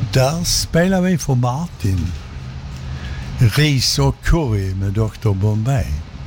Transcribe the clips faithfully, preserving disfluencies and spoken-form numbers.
Där spelar vi för Martin. Ris och curry med doktor Bombay.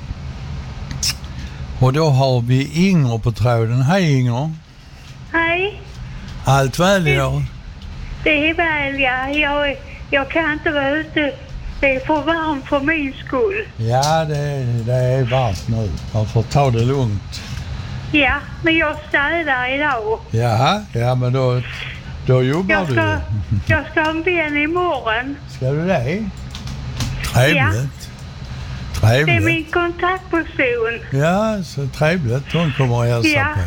Och då har vi Inger på tråden. Hej Inger. Hej. Allt väl idag? Det är väl, ja. Jag, jag kan inte vara ute. Det är för varmt för min skull. Ja, det, det är varmt nu. Man får ta det lugnt. Ja, men jag städar idag. Jaha, ja men då, då jobbar jag ska, du. Jag ska ha en vän imorgon. Ska du det? Trevligt. Ja. Trevligt. Det är min kontaktperson. Ja, så trevligt. Hon kommer att hälsa ja. på.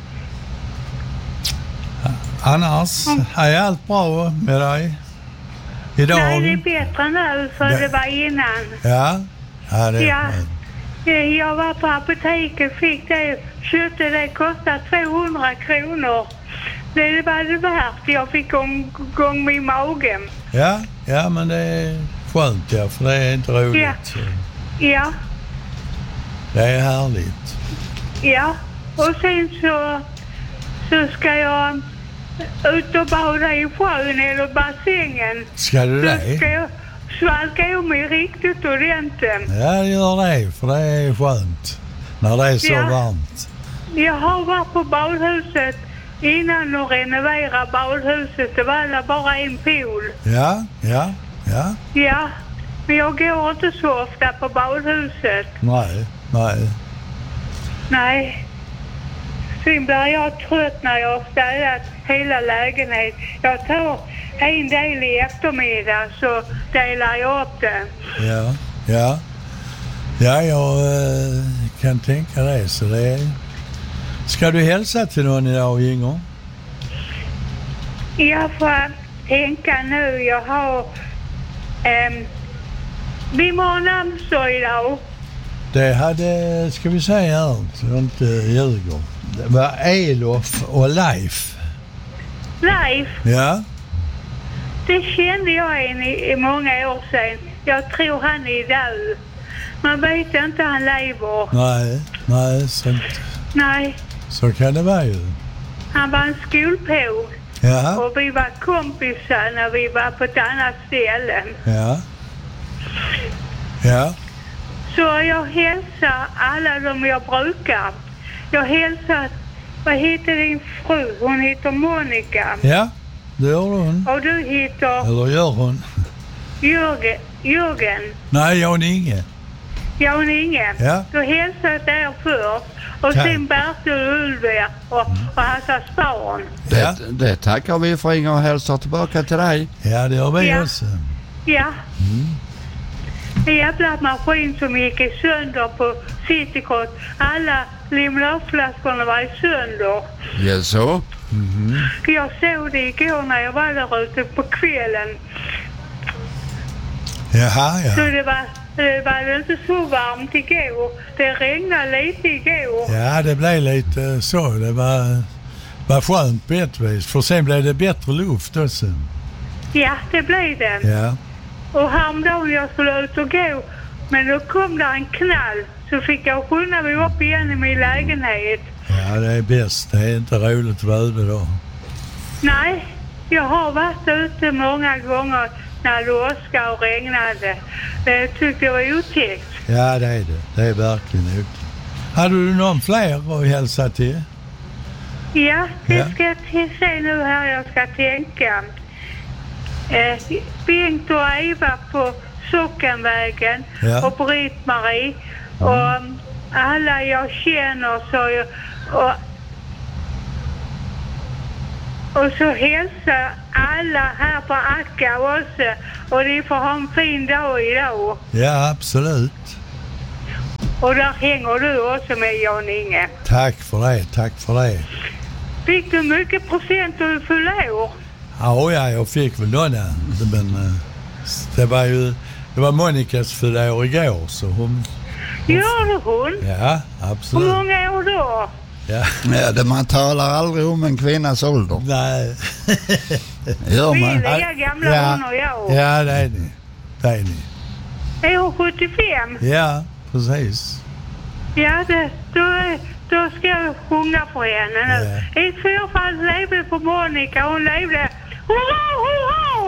Annars, mm. är allt bra med dig? Idag Nej, det är bättre nu för det, det var innan. Ja, ja det är ja. Jag var på apoteket, fick det, köpte det, kostade tvåhundra kronor. Det var det värt. Jag fick igång min mage. Ja, ja, men det är skönt, ja, för det är inte roligt. Ja. Så. ja. Det är härligt. Ja, och sen så, så ska jag ut och bada i sjön eller bassängen. Ska du det? Så ska jag svalka om mig riktigt ordentligt. Ja, gör det, för det är skönt när det är så ja. varmt. Jag har varit på badhuset innan och renoverade badhuset. Det var bara en pool. Ja, ja, ja. Ja, men jag går inte så ofta på badhuset. Nej, nej. Nej. Sen blir jag trött när jag har städat hela lägenheten. Jag tar en del i eftermiddag så delar jag upp det. Ja, ja. Ja, jag äh, kan tänka det. Så det är... Ska du hälsa till någon idag, Inger? Jag får tänka nu. Jag har... Ähm, vi har namnsdag idag. Det hade, ska vi säga här, så jag inte ljuger. Det var Elof och Leif. Leif? Ja. Det kände jag en i, i många år sedan. Jag tror han är död. Man vet inte han lever. Nej, nej, så, nej. Så kan det vara ju. Han var en skolpåg. Ja. Och vi var kompisar när vi var på ett annat ställe. Ja. Ja. Så jag hälsar alla de jag brukar. Jag hälsar, vad heter din fru? Hon heter Monica. Ja, det gör hon. Och du heter? Eller gör hon? Jörgen. Jörgen. Nej, Jan Inge. Jan Inge. Ja. Du hälsar där först. Och Tack. Sen Bertil Ulver och, och hans barn. Det, det tackar vi för, Inger, och hälsar tillbaka till dig. Ja, det gör vi ja. också. Ja. Mm. En jävla maskin som gick i sönder på Citycross. Alla limlöflaskorna var i sönder. Ja, så? Mm. Jag såg det igår när jag var där ute på kvällen. Jaha, ja. Så det var, det var inte så varmt igår. Det regnade lite igår. Ja, det blev lite så. Det var, var skönt på ett vis. För sen blev det bättre luft också. Ja, det blev det. Ja. Och häromdagen jag skulle ut och gå. Men då kom där en knall. Så fick jag skynda mig upp igen i min lägenhet. Ja, det är bäst. Det är inte roligt väder då. Nej, jag har varit ute många gånger när det åskade och regnade. Det tyckte jag var otäckt. Ja, det är det. Det är verkligen otäckt. Hade du någon fler att hälsa till? Ja, det ja. ska jag se nu här. Jag ska tänka. Eh, Bengt och Eva på Sockenvägen ja. Och Britt-Marie mm. och alla jag känner så jag, och, och så hälsa alla här på Akka också och de får ha en fin dag idag. Ja, absolut. Och där hänger du också med, Jan Inge. Tack för det, tack för det. Fick du mycket procent du fyllde år? Ja, ja, jag fick väl några. Men det var ju det var Monikas fyllda år igår så hon... Gör hon? Ja, absolut. Hur många år då? Ja. Ja, det man talar aldrig om en kvinnas ålder. Nej. Gör man? Vi är lika gamla ja. hon och jag. Ja, det är ni. Det är ni. Är hon sjuttiofem? Ja, precis. Ja, det, då, då ska jag sjunga för henne nu. Ja. I så fall levde på Monica. Hon levde... Hurra, hurra!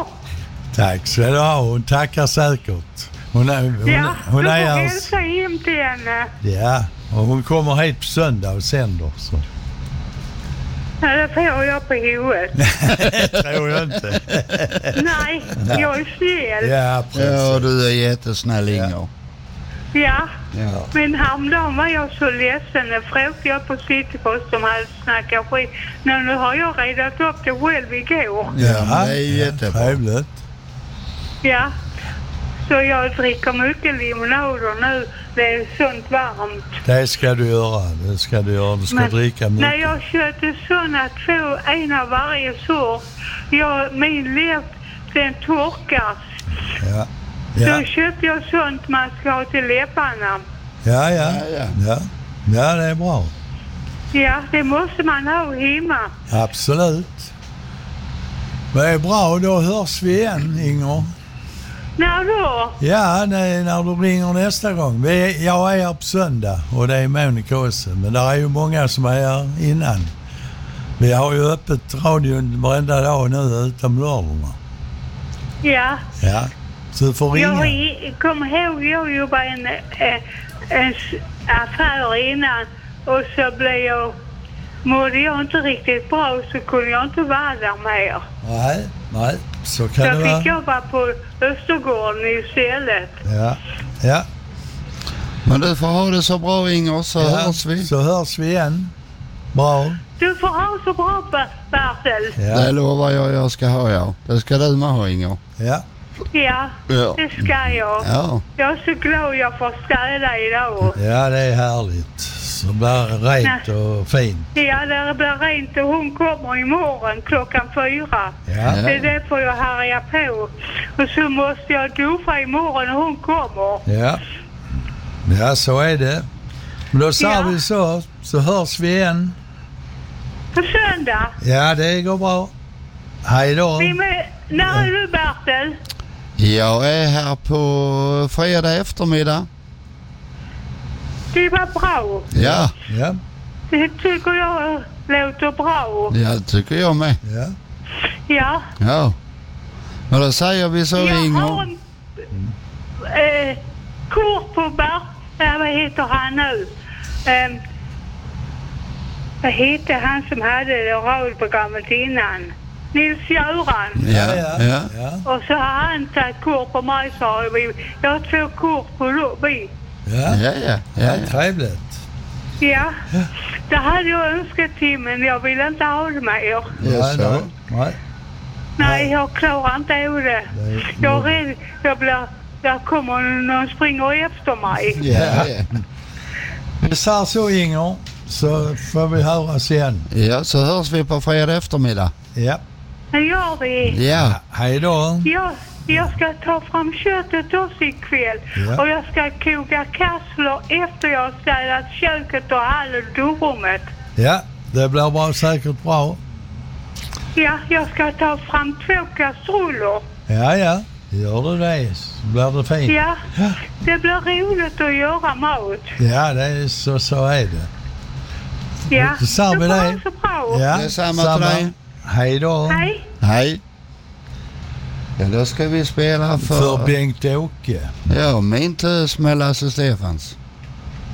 Tack så du ha. Hon tackar säkert. Hon är, hon, ja, hon du är får ens... hälsa hem till henne. Ja, och hon kommer hit på söndag och sänder. Så. Ja, det får jag på huvudet. Det tror jag inte. Nej, jag är snäll. Ja, precis. Ja, du är jättesnäll, Inger. Ja. Ja. Men häromdagen var jag så ledsen. Jag frågade jag på Citypost som hade snackat skit. Nu, nu har jag redat upp det själv igår. Ja, men det är ju ja, jättebra. Trevligt. Ja. Så jag dricker mycket limonader nu. Det är sunt varmt. Det ska du göra. Det ska du göra. Du ska Men dricka mycket. när jag köpte sådana två, en av varje sort. Jag, min läpp, den torkas. Ja. Ja. Då köpte jag sånt man ska ha till läpparna. Ja, ja. Ja, ja. Ja. Ja, det är bra. Ja, det måste man ha hemma. Absolut. Det är bra. Då hörs vi igen, Inger. När då? Ja, nej, när du ringer nästa gång. Vi, jag är här på söndag och det är Monica också. Men det är ju många som är här innan. Vi har ju öppet radion varenda dag nu utom lördagarna. Ja. Ja, så du får ringa. Jag kommer ihåg, jag jobbade i en, en, en affär innan och så blev jag, mådde jag inte riktigt bra så kunde jag inte vara där mer. Nej, nej, så kan Så det vara. fick jag vara på Östergården istället. Ja, ja. Men du får ha det så bra, Inger, så ja, hörs vi. Så hörs vi igen. Bra. Du får ha så bra, Bertil. Ja, Det lovar jag jag ska ha, ja. Det ska du med ha, Inger. ja. Ja, Ja. det ska jag. Ja. Jag är så glad jag får städa idag. Ja, det är härligt. Så blir det rent och fint. Ja, det blir rent och hon kommer imorgon klockan fyra. Ja, Det är därför jag härjar på. Och så måste jag duffa imorgon och hon kommer. ja. Ja, så är det. Men då sa Ja. vi så, så hörs vi igen. På söndag. Ja, det går bra. Hej då. Vi med, när är du, Bertil? Jag är här på fredag eftermiddag. Det var bra. Ja, Ja, Det tycker jag låter bra. ja, det tycker jag med. ja. Ja. Ja. Men då säger vi så, Jag har Inger. en eh, kort på Bert. Ja, vad heter han nu? Eh, vad heter han som hade det radioprogrammet innan? Nils-Göran. Ja, ja. ja. Och så har han tagit kort på mig, så har vi. Jag har två kort på Lobby. Ja, Ja, ja, ja. ja. ja. Trevligt. Ja, det hade jag önskat till, men jag vill inte ha det mer. Ja, Nej, så. nej, nej. Nej, jag klarar inte av det. Nej. Jag är rädd. Jag blir... Där kommer någon springer efter mig. Ja, ja. Vi sa så, Inger, så får vi höras igen. Ja, så hörs vi på fredag eftermiddag. Ja. Det gör vi. Ja, Hej då. Jag, jag ska ta fram köttet också ikväll. Ja. Och jag ska koka kassler efter jag har städat köket och halv och duschrummet. Ja, det blir bara säkert bra. Ja, jag ska ta fram två kastruller. Ja, ja. Gör du det så blir det fint. Ja, Ja, det blir roligt att göra mat. ja det är så, så är det. Ja, Då sa vi får det. ha så bra. Ja, Detsamma till dig. Hej då. Hej. Hej. Ja, då ska vi spela för... För Bengt-Åke. Ja, min tös med Lasse Stefans.